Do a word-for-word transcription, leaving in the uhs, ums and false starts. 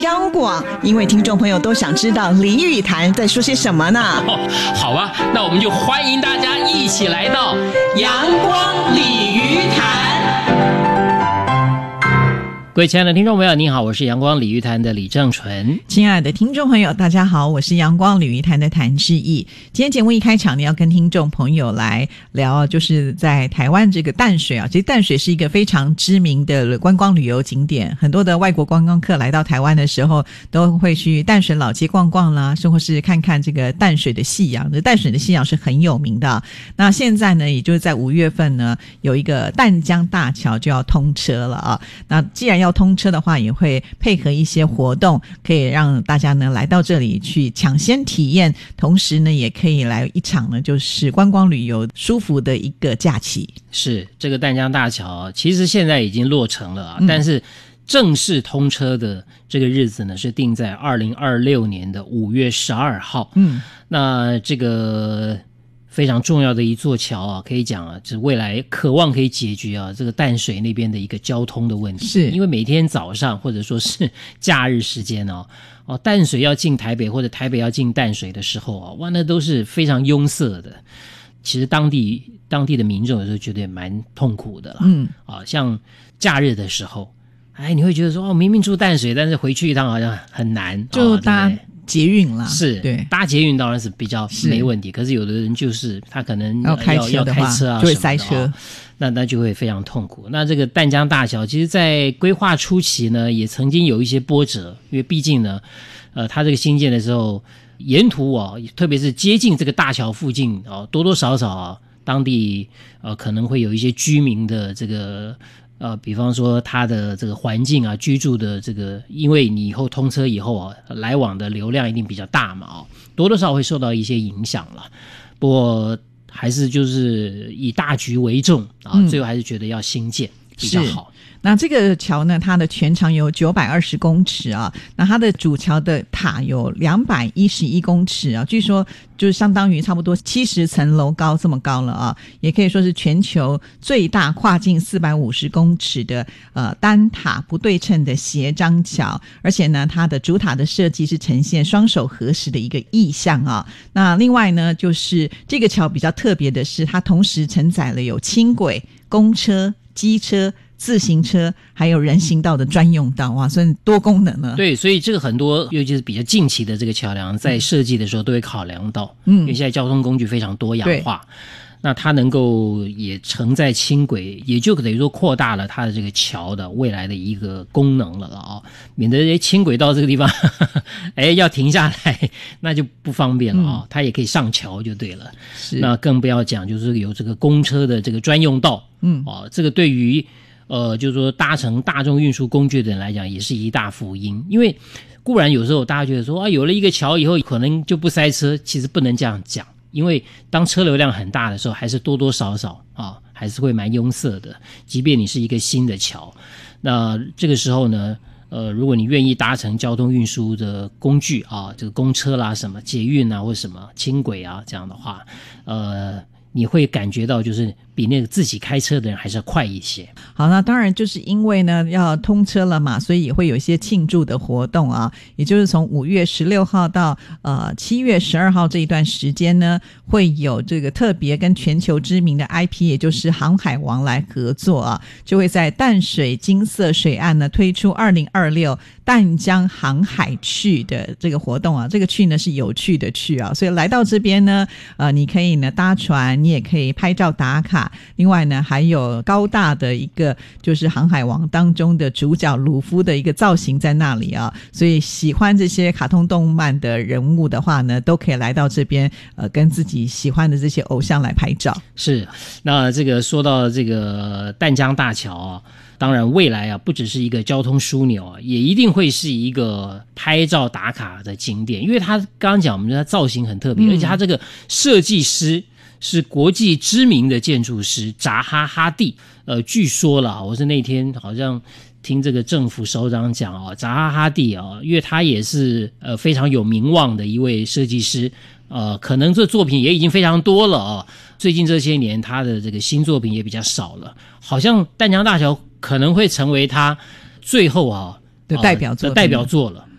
央广，因为听众朋友都想知道林语坛在说些什么呢？ 哦，好啊，那我们就欢迎大家一起来到阳光鲤鱼坛。各位亲爱的听众朋友，你好，我是阳光鲤鱼坛的李正纯。 亲爱的听众朋友，大家好，我是阳光鲤鱼坛的谭志毅。今天节目一开场呢，要跟听众朋友来聊，就是在台湾这个淡水啊，其实淡水是一个非常知名的观光旅游景点，很多的外国观光客来到台湾的时候，都会去淡水老街逛逛啦，甚或是看看这个淡水的夕阳。这淡水的夕阳是很有名的。那现在呢，也就是在五月份呢，有一个淡江大桥就要通车了啊。那既然要通车的话，也会配合一些活动，可以让大家呢来到这里去抢先体验，同时呢也可以来一场呢就是观光旅游舒服的一个假期。 是，这个淡江大桥其实现在已经落成了啊，嗯、但是正式通车的这个日子呢是定在二零二六年的五月十二号。嗯，那这个非常重要的一座桥啊，可以讲啊，就是未来渴望可以解决啊这个淡水那边的一个交通的问题。是，因为每天早上或者说是假日时间哦，哦淡水要进台北或者台北要进淡水的时候啊，哇，那都是非常拥塞的。其实当地当地的民众有时候觉得也蛮痛苦的啦。嗯，啊，像假日的时候，哎，你会觉得说哦，明明住淡水，但是回去一趟好像很难， 就搭、哦、捷运啦， 是，对，搭捷运当然是比较没问题，可是有的人就是他可能要开车的话，要开车啊， 就会塞车， 哦、那那就会非常痛苦。那这个淡江大桥，其实在规划初期呢，也曾经有一些波折，因为毕竟呢，呃，它这个新建的时候，沿途哦，特别是接近这个大桥附近哦，多多少少啊，当地呃可能会有一些居民的这个。呃，比方说它的这个环境啊，居住的这个，因为你以后通车以后啊，来往的流量一定比较大嘛，哦，多多少少会受到一些影响了。不过还是就是以大局为重啊，嗯、最后还是觉得要新建比较好。 那这个桥呢，它的全长有九百二十公尺啊，那它的主桥的塔有两百一十一公尺啊，据说就是相当于差不多七十层楼高这么高了啊，也可以说是全球最大跨径四百五十公尺的呃单塔不对称的斜张桥，而且呢，它的主塔的设计是呈现双手合十的一个意象啊。那另外呢，就是这个桥比较特别的是，它同时承载了有轻轨、公车、机车、自行车还有人行道的专用道，哇，所以多功能呢。 对，所以这个很多尤其是比较近期的这个桥梁在设计的时候都会考量到，嗯，因为现在交通工具非常多样化，那它能够也承载轻轨，也就等于说扩大了它的这个桥的未来的一个功能了啊、哦，免得这轻轨到这个地方哎要停下来那就不方便了啊、哦嗯，它也可以上桥就对了。是，那更不要讲就是有这个公车的这个专用道，嗯，哦，这个对于呃，就是说搭乘大众运输工具的人来讲，也是一大福音。因为固然有时候大家觉得说啊，有了一个桥以后可能就不塞车，其实不能这样讲。因为当车流量很大的时候，还是多多少少啊，还是会蛮拥塞的。即便你是一个新的桥，那这个时候呢，呃，如果你愿意搭乘交通运输的工具啊，这个公车啦、什么捷运啊，或什么轻轨啊，这样的话，呃。你会感觉到就是比那个自己开车的人还是要快一些。 好，那当然就是因为呢要通车了嘛，所以也会有一些庆祝的活动啊，也就是从五月十六号到呃七月十二号这一段时间呢，会有这个特别跟全球知名的 I P 也就是航海王来合作啊，就会在淡水金色水岸呢推出二零二六淡江航海趣的这个活动啊，这个趣呢是有趣的趣啊，所以来到这边呢呃你可以呢搭船，你也可以拍照打卡，另外呢还有高大的一个就是航海王当中的主角鲁夫的一个造型在那里啊，所以喜欢这些卡通动漫的人物的话呢，都可以来到这边呃跟自己喜欢的这些偶像来拍照。 是，那这个说到这个淡江大桥啊，当然未来啊不只是一个交通枢纽啊，也一定会是一个拍照打卡的景点，因为它刚刚讲我们它造型很特别、嗯、而且它这个设计师是国际知名的建筑师扎哈哈蒂。呃，据说啦，我是那天好像听这个政府首长讲啊，扎哈哈蒂啊，因为他也是呃非常有名望的一位设计师，呃，可能这作品也已经非常多了啊。最近这些年他的这个新作品也比较少了，好像淡江大桥可能会成为他最后啊的代表作、 呃、的代表作了。